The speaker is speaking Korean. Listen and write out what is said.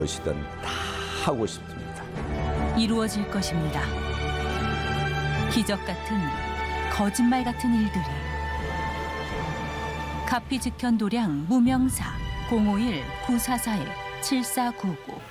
것이든 다 하고 싶습니다. 이루어질 것입니다. 기적 같은, 거짓말 같은 일들이. 가피직현 도량 무명사 051-944-7499